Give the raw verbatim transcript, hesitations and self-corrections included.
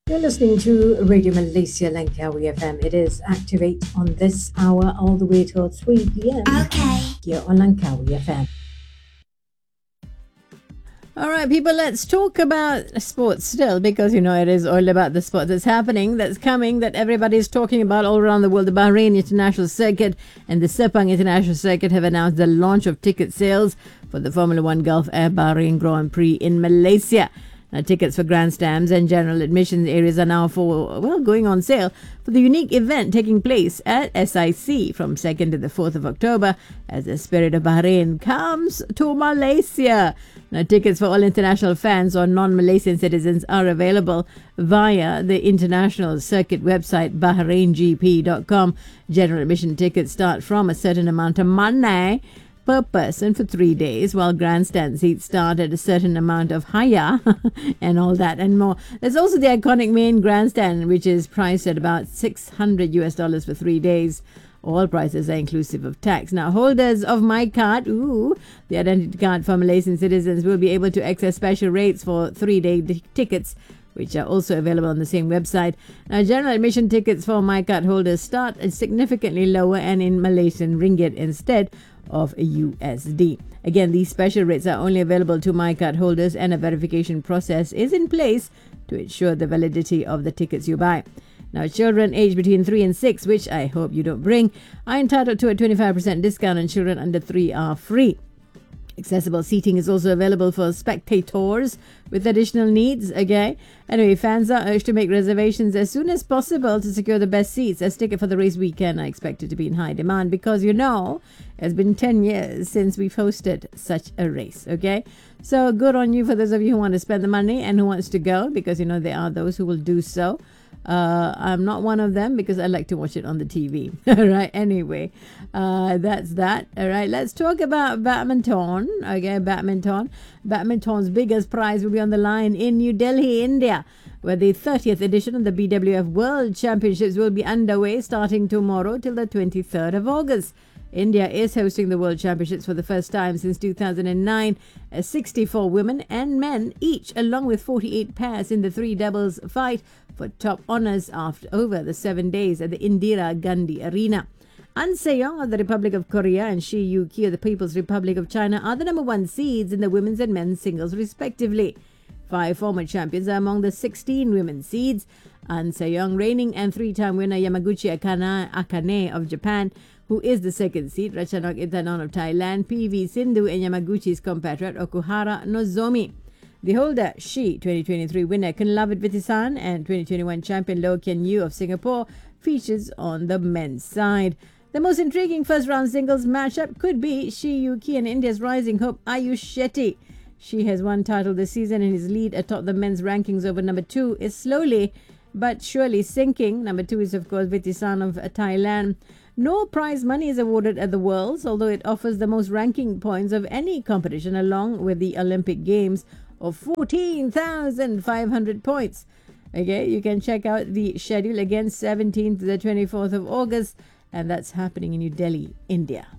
You're listening to Radio Malaysia Langkawi F M. It is Activate on this hour all the way till three p.m. Okay. Here on Langkawi F M. All right, people, let's talk about sports still, because, you know, it is all about the sport that's happening, that's coming, that everybody's talking about all around the world. The Bahrain International Circuit and the Sepang International Circuit have announced the launch of ticket sales for the Formula One Gulf Air Bahrain Grand Prix in Malaysia. Now, tickets for grandstands and general admissions areas are now for, well, going on sale for the unique event taking place at S I C from second to the fourth of October as the Spirit of Bahrain comes to Malaysia. Now, tickets for all international fans or non-Malaysian citizens are available via the international circuit website bahrain g p dot com. General admission tickets start from a certain amount of money per person for three days, while grandstand seats start at a certain amount of haya and all that and more. There's also the iconic main grandstand, which is priced at about six hundred U S dollars for three days. All prices are inclusive of tax. Now, holders of My Card, ooh, the identity card for Malaysian citizens, will be able to access special rates for three-day t- tickets, which are also available on the same website. Now, general admission tickets for My Card holders start at significantly lower and in Malaysian ringgit instead of a U S D. Again, these special rates are only available to My Card holders, and a verification process is in place to ensure the validity of the tickets you buy. Now, children aged between three and six, which I hope you don't bring, are entitled to a twenty-five percent discount, and children under three are free. Accessible seating is also available for spectators with additional needs, okay? Anyway, fans are urged to make reservations as soon as possible to secure the best seats, as tickets for the race weekend are expected to be in high demand because, you know, it's been ten years since we've hosted such a race, okay? So good on you for those of you who want to spend the money and who wants to go, because, you know, there are those who will do so. Uh, I'm not one of them because I like to watch it on the T V. All right. Anyway, uh, that's that. All right. Let's talk about badminton. Okay. Badminton. Badminton's biggest prize will be on the line in New Delhi, India, where the thirtieth edition of the B W F World Championships will be underway starting tomorrow till the twenty-third of August. India is hosting the World Championships for the first time since two thousand nine, as sixty-four women and men each, along with forty-eight pairs in the three doubles fight for top honours after over the seven days at the Indira Gandhi Arena. An Se-young of the Republic of Korea and Shi Yu-ki of the People's Republic of China are the number one seeds in the women's and men's singles respectively. Five former champions are among the sixteen women's seeds. An Se-young, reigning and three-time winner Yamaguchi Akane, Akane of Japan, who is the second seed, Ratchanok Itanon of Thailand, P V Sindhu and Yamaguchi's compatriot Okuhara Nozomi. The holder, Shi, twenty twenty-three winner Kunlavit Vitisan and twenty twenty-one champion Loh Kian Yew of Singapore, features on the men's side. The most intriguing first-round singles matchup could be Shi Yu-ki and India's rising hope Ayush Shetty. She has one title this season, and his lead atop the men's rankings over number two is slowly but surely sinking. Number two is, of course, Vitisan of Thailand. No prize money is awarded at the Worlds, although it offers the most ranking points of any competition, along with the Olympic Games of fourteen thousand five hundred points. Okay, you can check out the schedule again, seventeenth to the twenty-fourth of August, and that's happening in New Delhi, India.